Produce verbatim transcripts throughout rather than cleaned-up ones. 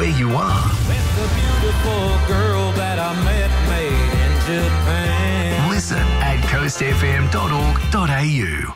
where you are. Met the beautiful girl that I met made in Japan. Listen at coast f m dot org dot a u.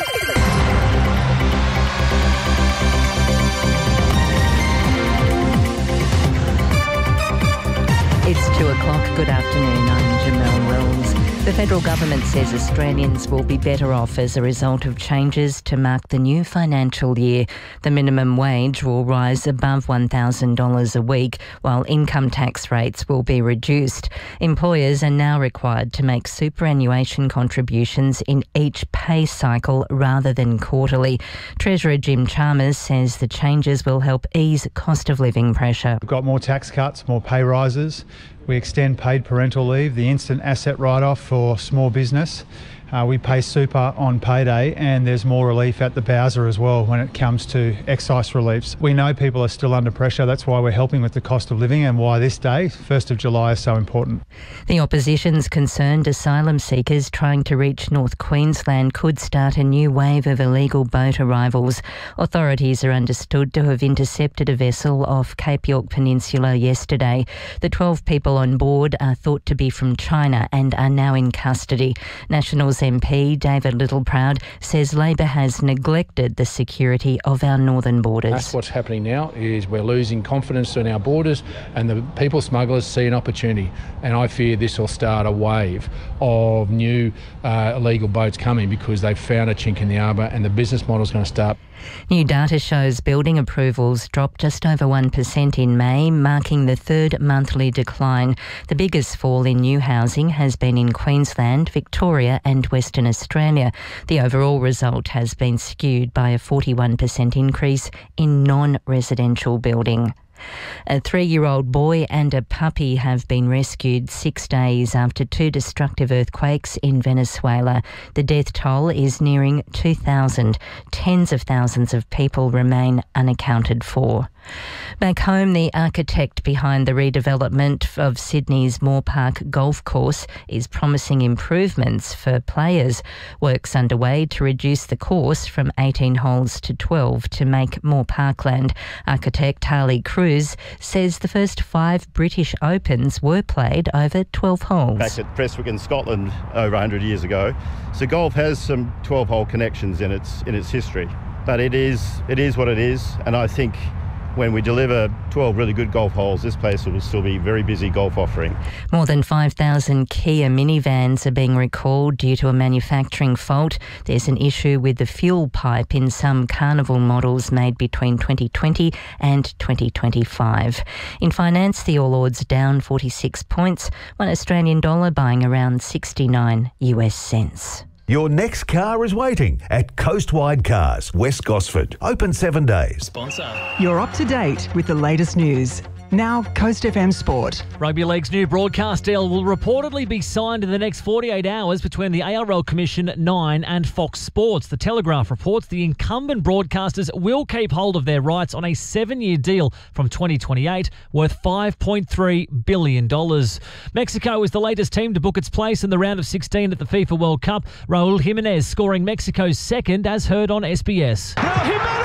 It's two o'clock. Good afternoon. I'm Jamelle Wells. The federal government says Australians will be better off as a result of changes to mark the new financial year. The minimum wage will rise above one thousand dollars a week, while income tax rates will be reduced. Employers are now required to make superannuation contributions in each pay cycle rather than quarterly. Treasurer Jim Chalmers says the changes will help ease cost of living pressure. We've got more tax cuts, more pay rises. We extend paid parental leave, the instant asset write-off for small business. Uh, we pay super on payday, and there's more relief at the Bowser as well when it comes to excise reliefs. We know people are still under pressure. That's why we're helping with the cost of living and why this day, first of July, is so important. The opposition's concerned asylum seekers trying to reach North Queensland could start a new wave of illegal boat arrivals. Authorities are understood to have intercepted a vessel off Cape York Peninsula yesterday. The twelve people on board are thought to be from China and are now in custody. Nationals M P David Littleproud says Labor has neglected the security of our northern borders. That's what's happening now, is we're losing confidence in our borders, and the people smugglers see an opportunity, and I fear this will start a wave of new uh, illegal boats coming because they've found a chink in the arbour, and the business model is going to start. New data shows building approvals dropped just over one percent in May, marking the third monthly decline. The biggest fall in new housing has been in Queensland, Victoria and Western Australia. The overall result has been skewed by a forty-one percent increase in non-residential building. A three-year-old boy and a puppy have been rescued six days after two destructive earthquakes in Venezuela. The death toll is nearing two thousand. Tens of thousands of people remain unaccounted for. Back home, the architect behind the redevelopment of Sydney's Moore Park golf course is promising improvements for players. Work's underway to reduce the course from eighteen holes to twelve to make more parkland. Architect Harley Cruz says the first five British Opens were played over twelve holes. Back at Prestwick in Scotland over one hundred years ago. So golf has some twelve-hole connections in its in its history. But it is it is what it is, and I think when we deliver twelve really good golf holes, this place will still be very busy golf offering. More than five thousand Kia minivans are being recalled due to a manufacturing fault. There's an issue with the fuel pipe in some Carnival models made between twenty twenty and twenty twenty-five. In finance, the All Ords down forty-six points, one Australian dollar buying around sixty-nine US cents. Your next car is waiting at Coastwide Cars, West Gosford. Open seven days. Sponsor. You're up to date with the latest news. Now, Coast F M Sport. Rugby League's new broadcast deal will reportedly be signed in the next forty-eight hours between the A R L Commission, Nine and Fox Sports. The Telegraph reports the incumbent broadcasters will keep hold of their rights on a seven-year deal from twenty twenty-eight worth five point three billion dollars. Mexico is the latest team to book its place in the round of sixteen at the FIFA World Cup. Raul Jimenez scoring Mexico's second, as heard on S B S. Now Jimenez!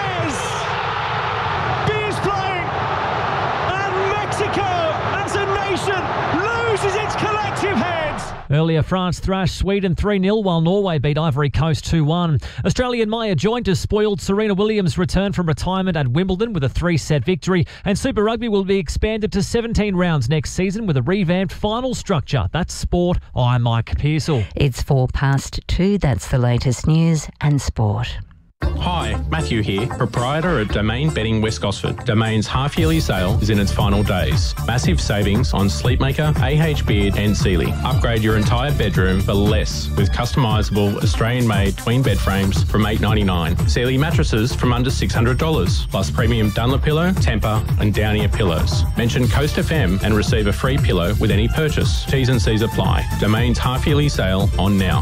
Loses its collective heads. Earlier, France thrashed Sweden three nil while Norway beat Ivory Coast two one. Australian Maya Jointer spoiled Serena Williams' return from retirement at Wimbledon with a three-set victory, and Super Rugby will be expanded to seventeen rounds next season with a revamped final structure. That's sport. I'm Mike Pearsall. It's four past two. That's the latest news and sport. Hi, Matthew here, proprietor of Domain Bedding West Gosford. Domain's half-yearly sale is in its final days. Massive savings on Sleepmaker, A H Beard and Sealy. Upgrade your entire bedroom for less with customisable Australian-made twin bed frames from eight dollars ninety-nine. Sealy mattresses from under six hundred dollars, plus premium Dunlop-Pillow, Tempur and Downier pillows. Mention Coast F M and receive a free pillow with any purchase. T's and C's apply. Domain's half-yearly sale on now.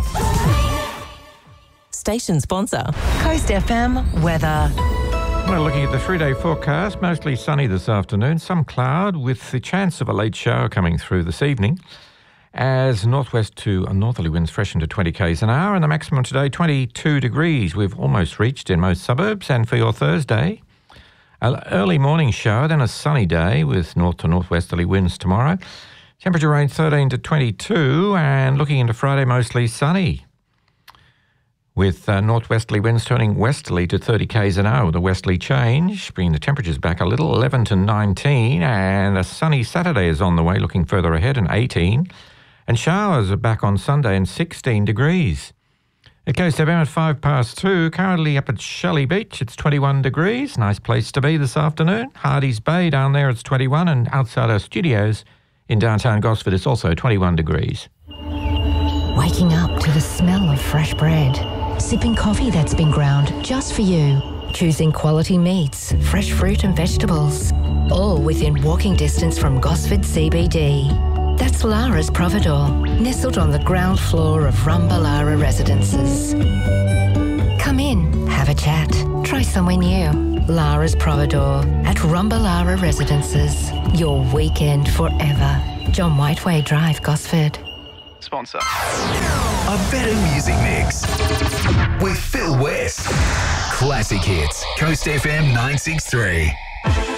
Station sponsor. Coast F M weather. Well, looking at the three-day forecast, mostly sunny this afternoon, some cloud with the chance of a late shower coming through this evening as northwest to northerly winds freshen to twenty k's an hour, and the maximum today, twenty-two degrees. We've almost reached in most suburbs. And for your Thursday, An early morning shower, then a sunny day with north to northwesterly winds tomorrow. Temperature range thirteen to twenty-two, and looking into Friday, mostly sunny, with uh, northwesterly winds turning westerly to thirty kays an hour with a westerly change, bringing the temperatures back a little, eleven to nineteen, and a sunny Saturday is on the way, looking further ahead, and eighteen, and showers are back on Sunday and sixteen degrees. At Coast F M at five past two, currently up at Shelley Beach, it's twenty-one degrees, nice place to be this afternoon. Hardy's Bay down there, it's twenty-one, and outside our studios in downtown Gosford, it's also twenty-one degrees. Waking up to the smell of fresh bread. Sipping coffee that's been ground just for you. Choosing quality meats, fresh fruit and vegetables. All within walking distance from Gosford C B D. That's Lara's Providore, nestled on the ground floor of Rumbalara Residences. Come in, have a chat, try somewhere new. Lara's Providore at Rumbalara Residences. Your weekend forever. John Whiteway Drive, Gosford. Sponsor. A better music mix with Phil West. Classic hits. Coast F M nine six three.